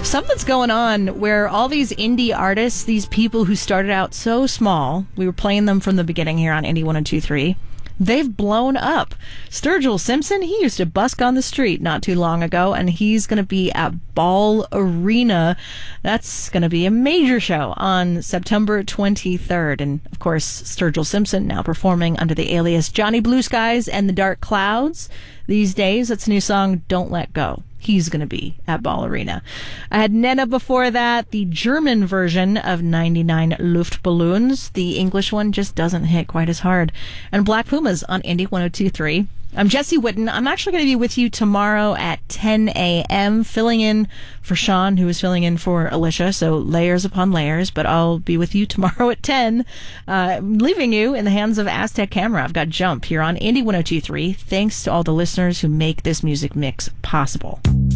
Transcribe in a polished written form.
Something's going on where all these indie artists, these people who started out so small, we were playing them from the beginning here on Indie 102.3, they've blown up. Sturgill Simpson, he used to busk on the street not too long ago, and he's going to be at Ball Arena. That's going to be a major show on September 23rd. And, of course, Sturgill Simpson now performing under the alias Johnny Blue Skies and the Dark Clouds these days. That's a new song, Don't Let Go. He's going to be at Ball Arena. I had Nena before that, the German version of 99 Luftballons. The English one just doesn't hit quite as hard. And Black Pumas on Indie 102.3. I'm Jesse Whitten. I'm actually going to be with you tomorrow at 10 a.m., filling in for Sean, who is filling in for Alicia, so layers upon layers, but I'll be with you tomorrow at 10, leaving you in the hands of Aztec Camera. I've got Jump here on Indie 102.3. Thanks to all the listeners who make this music mix possible.